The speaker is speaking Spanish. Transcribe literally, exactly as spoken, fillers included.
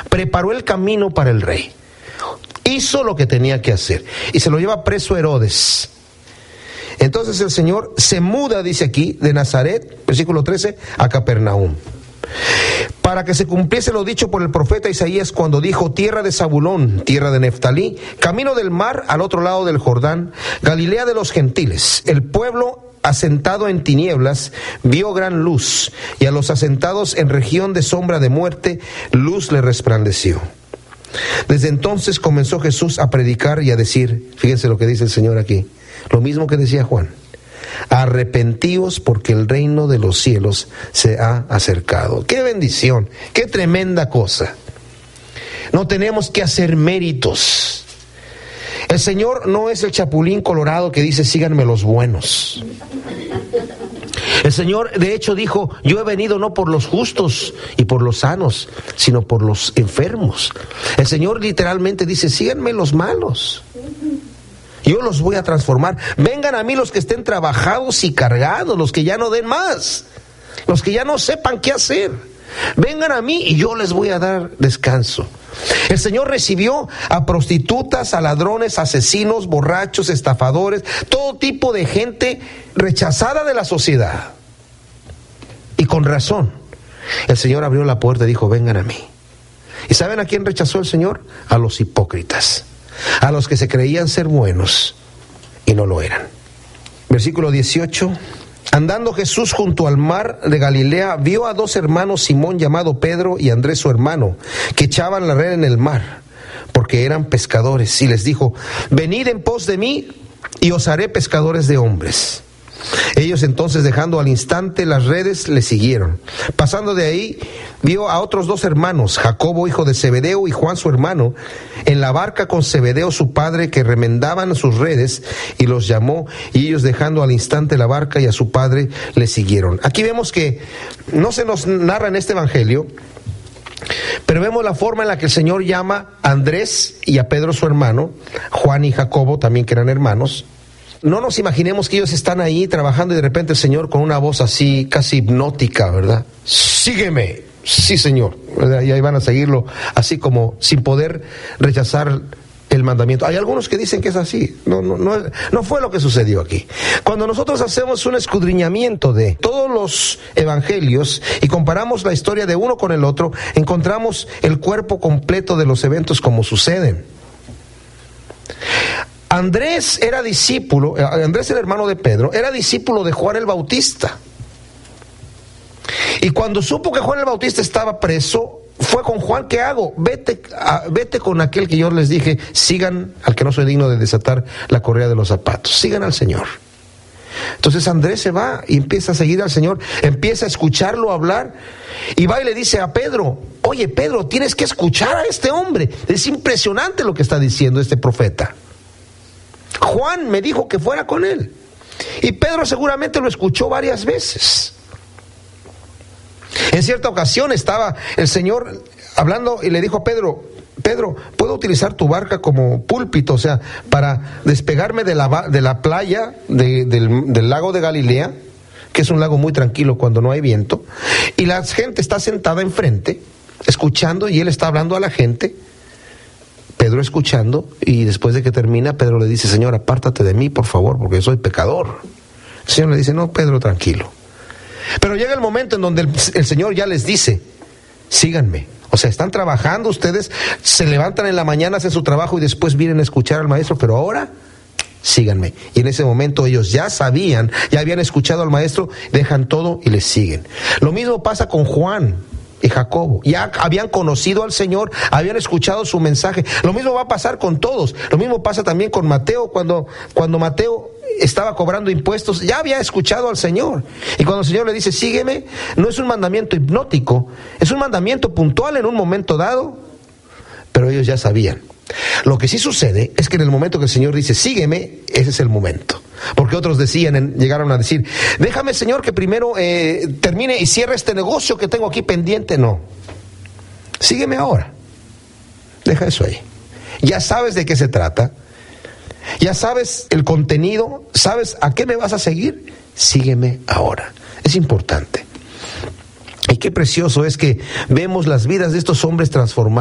preparó el camino para el rey. Hizo lo que tenía que hacer y se lo lleva preso Herodes. Entonces el Señor se muda, dice aquí, de Nazaret, versículo trece, a Capernaum, para que se cumpliese lo dicho por el profeta Isaías cuando dijo: tierra de Zabulón, tierra de Neftalí, camino del mar al otro lado del Jordán, Galilea de los gentiles. El pueblo asentado en tinieblas vio gran luz, y a los asentados en región de sombra de muerte, luz le resplandeció. Desde entonces comenzó Jesús a predicar y a decir, fíjense lo que dice el Señor aquí, lo mismo que decía Juan: arrepentíos porque el reino de los cielos se ha acercado. ¡Qué bendición! ¡Qué tremenda cosa! No tenemos que hacer méritos. El Señor no es el chapulín colorado que dice: síganme los buenos. El Señor de hecho dijo: yo he venido no por los justos y por los sanos, sino por los enfermos. El Señor literalmente dice: síganme los malos, yo los voy a transformar. Vengan a mí los que estén trabajados y cargados, los que ya no den más, los que ya no sepan qué hacer. Vengan a mí y yo les voy a dar descanso. El Señor recibió a prostitutas, a ladrones, asesinos, borrachos, estafadores, todo tipo de gente rechazada de la sociedad. Y con razón, el Señor abrió la puerta y dijo: vengan a mí. ¿Y saben a quién rechazó el Señor? A los hipócritas, a los que se creían ser buenos y no lo eran. Versículo dieciocho. Andando Jesús junto al mar de Galilea, vio a dos hermanos, Simón llamado Pedro y Andrés su hermano, que echaban la red en el mar, porque eran pescadores, y les dijo: venid en pos de mí, y os haré pescadores de hombres. Ellos entonces, dejando al instante las redes, le siguieron. Pasando de ahí, vio a otros dos hermanos, Jacobo hijo de Zebedeo y Juan su hermano, en la barca con Zebedeo su padre, que remendaban sus redes, y los llamó, y ellos, dejando al instante la barca y a su padre, le siguieron. Aquí vemos que no se nos narra en este evangelio, pero vemos la forma en la que el Señor llama a Andrés y a Pedro su hermano, Juan y Jacobo también, que eran hermanos. No nos imaginemos que ellos están ahí trabajando y de repente el Señor con una voz así casi hipnótica, ¿verdad? Sígueme, sí Señor, ¿verdad? Y ahí van a seguirlo así como sin poder rechazar el mandamiento. Hay algunos que dicen que es así. No, no, no, no fue lo que sucedió aquí. Cuando nosotros hacemos un escudriñamiento de todos los evangelios y comparamos la historia de uno con el otro, encontramos el cuerpo completo de los eventos como suceden. Andrés era discípulo, Andrés el hermano de Pedro, era discípulo de Juan el Bautista. Y cuando supo que Juan el Bautista estaba preso, fue con Juan: ¿qué hago? Vete, a, vete con aquel que yo les dije: sigan al que no soy digno de desatar la correa de los zapatos, sigan al Señor. Entonces Andrés se va y empieza a seguir al Señor, empieza a escucharlo hablar, y va y le dice a Pedro: oye Pedro, tienes que escuchar a este hombre, es impresionante lo que está diciendo este profeta. Juan me dijo que fuera con él. Y Pedro seguramente lo escuchó varias veces. En cierta ocasión estaba el Señor hablando y le dijo a Pedro: Pedro, ¿puedo utilizar tu barca como púlpito? O sea, para despegarme de la, de la playa de, del, del lago de Galilea, que es un lago muy tranquilo cuando no hay viento, y la gente está sentada enfrente, escuchando, y él está hablando a la gente. Pedro escuchando, y después de que termina, Pedro le dice: Señor, apártate de mí, por favor, porque soy pecador. El Señor le dice: no, Pedro, tranquilo. Pero llega el momento en donde el, el Señor ya les dice: síganme. O sea, están trabajando ustedes, se levantan en la mañana, hacen su trabajo y después vienen a escuchar al maestro, pero ahora síganme. Y en ese momento ellos ya sabían, ya habían escuchado al maestro, dejan todo y les siguen. Lo mismo pasa con Juan y Jacobo. Ya habían conocido al Señor, habían escuchado su mensaje. Lo mismo va a pasar con todos. Lo mismo pasa también con Mateo. Cuando, cuando Mateo estaba cobrando impuestos, ya había escuchado al Señor. Y cuando el Señor le dice: sígueme, no es un mandamiento hipnótico, es un mandamiento puntual en un momento dado, pero ellos ya sabían. Lo que sí sucede es que en el momento que el Señor dice: sígueme, ese es el momento. Porque otros decían, llegaron a decir: déjame, Señor, que primero eh, termine y cierre este negocio que tengo aquí pendiente. No, sígueme ahora. Deja eso ahí. Ya sabes de qué se trata, ya sabes el contenido, sabes a qué me vas a seguir. Sígueme ahora. Es importante. Y qué precioso es que vemos las vidas de estos hombres transformados.